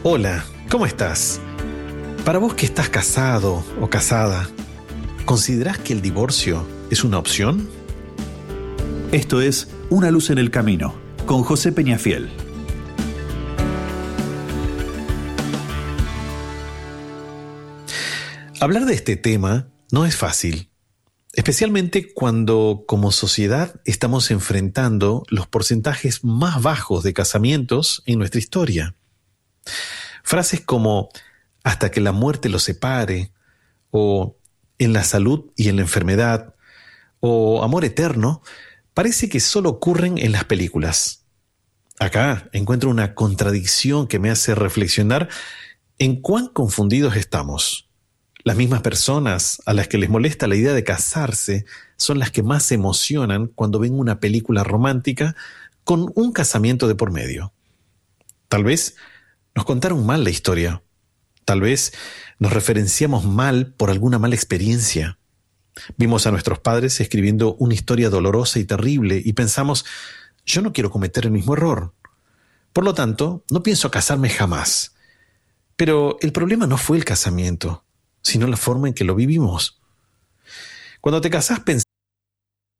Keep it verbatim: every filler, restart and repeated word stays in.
Hola, ¿cómo estás? Para vos que estás casado o casada, ¿considerás que el divorcio es una opción? Esto es Una luz en el camino, con José Peñafiel. Hablar de este tema no es fácil, especialmente cuando como sociedad estamos enfrentando los porcentajes más bajos de casamientos en nuestra historia. Frases como hasta que la muerte los separe, o en la salud y en la enfermedad, o amor eterno, parece que solo ocurren en las películas. Acá encuentro una contradicción que me hace reflexionar en cuán confundidos estamos. Las mismas personas a las que les molesta la idea de casarse son las que más se emocionan cuando ven una película romántica con un casamiento de por medio. Tal vez nos contaron mal la historia. Tal vez nos referenciamos mal por alguna mala experiencia. Vimos a nuestros padres escribiendo una historia dolorosa y terrible y pensamos, yo no quiero cometer el mismo error. Por lo tanto, no pienso casarme jamás. Pero el problema no fue el casamiento, sino la forma en que lo vivimos. Cuando te casás pensás